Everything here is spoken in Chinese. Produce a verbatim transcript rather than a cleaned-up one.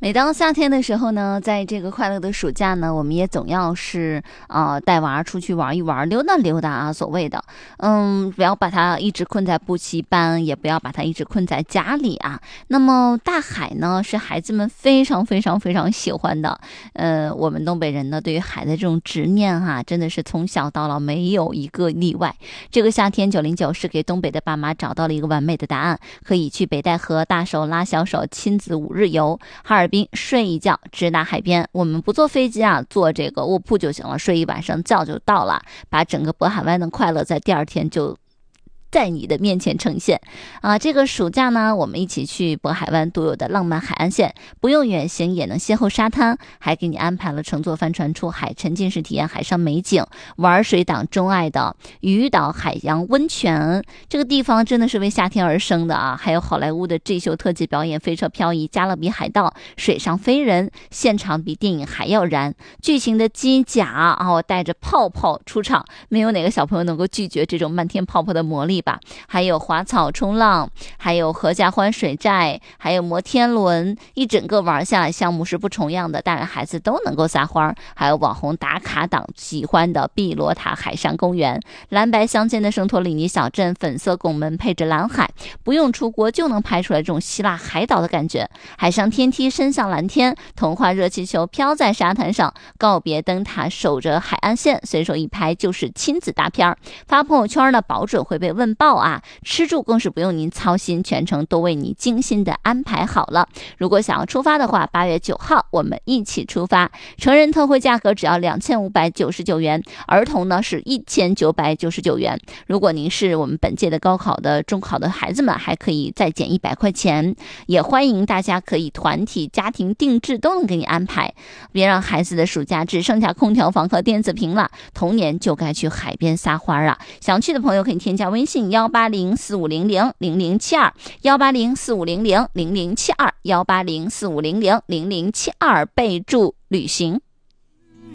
每当夏天的时候呢，在这个快乐的暑假呢，我们也总要是呃带娃出去玩一玩，溜达溜达啊，所谓的，嗯，不要把它一直困在补习班，也不要把它一直困在家里啊。那么大海呢，是孩子们非常非常非常喜欢的。呃，我们东北人呢，对于海的这种执念哈、啊，真的是从小到老没有一个例外。这个夏天九零九是给东北的爸妈找到了一个完美的答案，可以去北戴河大手拉小手亲子五日游，哈尔滨睡一觉直达海边，我们不坐飞机啊，坐这个卧铺就行了，睡一晚上觉就到了，把整个渤海湾的快乐在第二天就在你的面前呈现啊！这个暑假呢，我们一起去渤海湾独有的浪漫海岸线，不用远行也能邂逅沙滩，还给你安排了乘坐帆船出海，沉浸式体验海上美景，玩水党钟爱的鱼岛海洋温泉。这个地方真的是为夏天而生的啊！还有好莱坞的 G 秀特技表演，飞车漂移、加勒比海盗、水上飞人，现场比电影还要燃。巨型的机甲啊，我带着泡泡出场，没有哪个小朋友能够拒绝这种漫天泡泡的魔力吧。还有滑草冲浪，还有合家欢水寨，还有摩天轮，一整个玩下来项目是不重样的，大人孩子都能够撒欢。还有网红打卡党喜欢的碧罗塔海上公园，蓝白相间的圣托里尼小镇，粉色拱门配着蓝海，不用出国就能拍出来这种希腊海岛的感觉。海上天梯伸向蓝天，童话热气球飘在沙滩上，告别灯塔守着海岸线，随手一拍就是亲子大片。发朋友圈呢，保准会被问报啊，吃住更是不用您操心，全程都为你精心的安排好了。如果想要出发的话，八月九号我们一起出发，成人特惠价格只要两千五百九十九元，儿童呢是一千九百九十九元。如果您是我们本届的高考的中考的孩子们，还可以再减一百块钱。也欢迎大家可以团体、家庭定制都能给你安排，别让孩子的暑假只剩下空调房和电子屏了，童年就该去海边撒欢啊！想去的朋友可以添加微信幺八零四五零零零零七二幺八零四五零零零零七二幺八零四五零零零零七二，备注旅行。